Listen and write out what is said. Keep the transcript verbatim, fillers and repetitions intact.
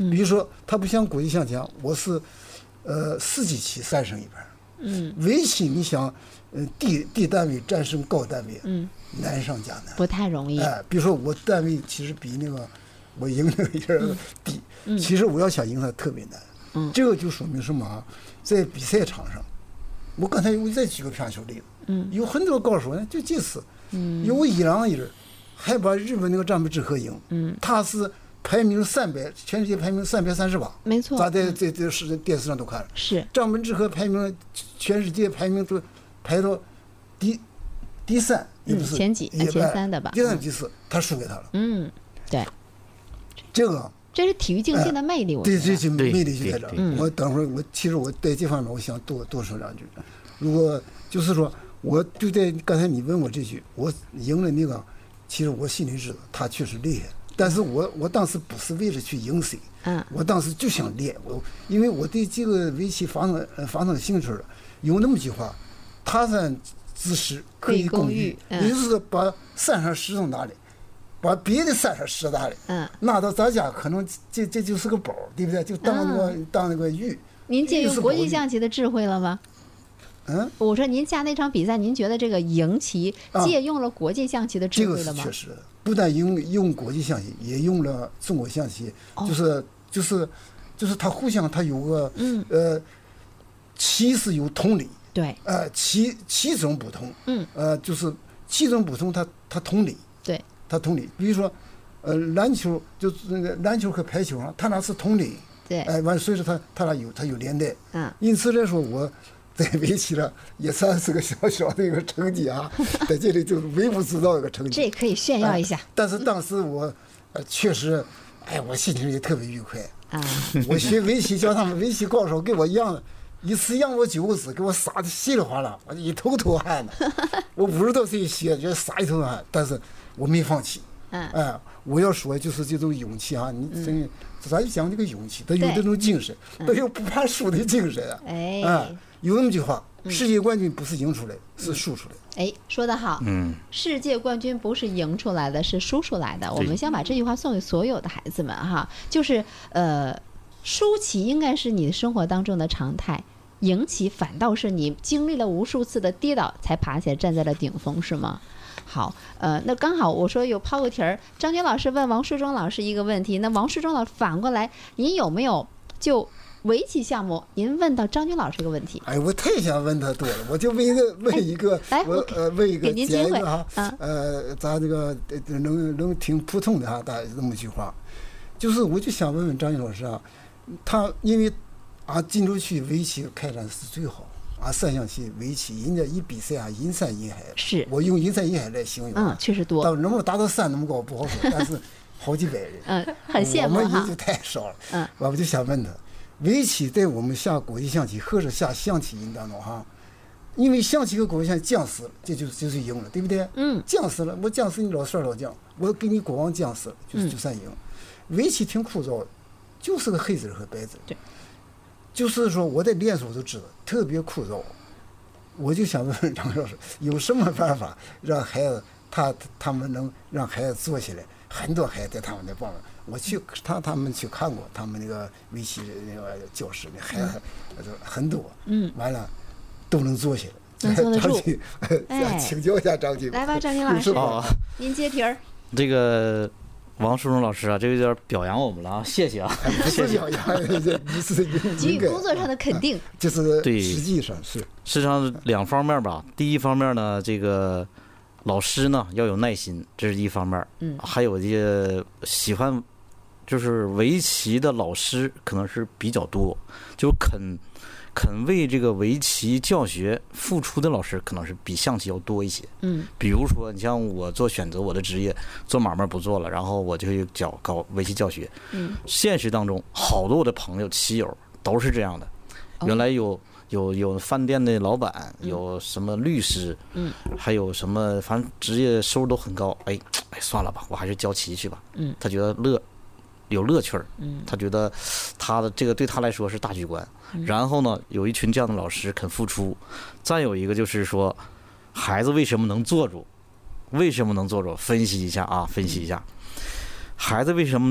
比如说它不像国际象棋啊，我是呃四级棋三胜一盘。 嗯， 围棋你想，呃低低单位战胜高单位， 嗯， 难上加难， 不太容易。 哎，比如说我单位其实比那个我赢那个有点低， 嗯， 其实我要想赢它特别难。 嗯， 这个就说明什么啊？在比赛场上，我刚才我再举个片小例子， 嗯， 有很多高手呢，就这次， 嗯， 有个伊朗人还把日本那个战本智和赢， 嗯， 他是排名三百，全世界排名三百三十八， 没错， 咱在在在是电视上都看了， 是战本智和排名全世界排名都排到第第三，也不是、 嗯、前几前三的吧， 第三第四，他输给他了， 嗯，对， 这个。 这是体育竞技的魅力， 哎、 我觉得对，这就魅力就在这儿。 嗯、 我等会儿我其实我在这方面我想多多说两句。如果就是说，我就在刚才你问我这句，我赢了那个，其实我心里知道他确实厉害，但是我我当时不是为了去赢谁， 嗯， 我当时就想练，我因为我对这个围棋发生发生兴趣了。有那么句话，他山之石可以攻玉， 嗯、 也就是说把山上石头拿来。把别的山上石拿来， 嗯， 拿到咱家可能这这就是个宝，对不对？就当那个、嗯、当那个玉。 您借用国际象棋的智慧了吗？ 嗯， 我说您下那场比赛，您觉得这个赢棋借用了国际象棋的智慧了吗？ 啊、这个是确实的，不但用用国际象棋，也用了中国象棋，哦、就是就是就是它互相它有个嗯呃，棋是有同理， 对， 呃，棋棋种不同， 嗯， 呃，就是棋种不同，它它同理， 对。 它同理，比如说，呃，篮球就是那个篮球和排球上，它俩是同理， 对， 哎，完，所以说它它俩有它有连带， 嗯， 因此来说，我在围棋上也算是个小小的一个成绩啊，在这里就微不足道一个成绩， 这可以炫耀一下。 哎、但是当时我，呃，确实，哎，我心情也特别愉快啊。 我学围棋，叫他们围棋高手给我让。一次让我九个字，给我撒的稀里哗啦，我一头头汗呢。我五十多岁学，觉得撒一头汗，但是我没放弃。 嗯， 哎，我要说就是这种勇气啊，你真，咱就讲这个勇气，他有这种精神，他有不怕输的精神啊。 哎， 哎，有那么句话，世界冠军不是赢出来，是输出来。 哎，说得好， 嗯， 世界冠军不是赢出来的，是输出来的。我们想把这句话送给所有的孩子们哈，就是呃。输棋应该是你的生活当中的常态，赢棋反倒是你经历了无数次的跌倒才爬起来站在了顶峰，是吗？好，呃，那刚好我说有抛个题儿，张军老师问王树忠老师一个问题，那王树忠老师反过来，您有没有就围棋项目，您问到张军老师这个问题？ 哎，我太想问他多了，我就问一个问一个， 哎、 我呃问一个， 给您机会哈，啊、呃，咱这个能能挺普通的哈，大概这么句话，就是我就想问问张军老师啊。他因为啊，进州区围棋开展是最好啊，三项棋围棋，人家一比赛啊，银山银海， 是我用银山银海来形容， 嗯，确实多， 但能不能达到山那么高不好说，但是好几百人， 嗯，很羡慕哈， 我们人就太少了， 嗯， 我就想问他，围棋在我们下国际象棋或者下象棋营当中哈，因为象棋和国际象棋僵死了，这就就是赢了，对不对？ 嗯， 僵死了，我僵死你老帅老将，我给你国王僵死了，就就算赢。嗯、围棋挺枯燥的。就是个黑子和白子， 对， 就是说我在练手都知道，特别枯燥。我就想问问张老师，有什么办法让孩子他他们能让孩子做起来？很多孩子在他们那帮我去他他们去看过他们那个围棋那个教室，那孩子很多， 嗯， 完了都能做起来。 能坐得住。 哎，请教一下张军。 来吧，张军老师，您接题儿。 这个。王树忠老师啊，这个有点表扬我们了啊，谢谢啊， 不是表扬，你是给予工作上的肯定， 就是对，实际上是， 实际上两方面吧。第一方面呢，这个老师呢要有耐心，这是一方面， 嗯， 还有这些喜欢就是围棋的老师可能是比较多，就肯肯为这个围棋教学付出的老师可能是比象棋要多一些。 嗯， 比如说你像我做选择我的职业，做买卖不做了，然后我就去教搞围棋教学。 嗯， 现实当中好多我的朋友棋友都是这样的，原来有有有饭店的老板，有什么律师， 嗯， 还有什么反正职业收入都很高。哎哎，算了吧，我还是教棋去吧。 嗯， 他觉得乐。有乐趣儿， 嗯， 他觉得他的这个对他来说是大局观。 嗯、 然后呢，有一群这样的老师肯付出。再有一个就是说，孩子为什么能做住？为什么能做住？分析一下啊，分析一下，孩子为什么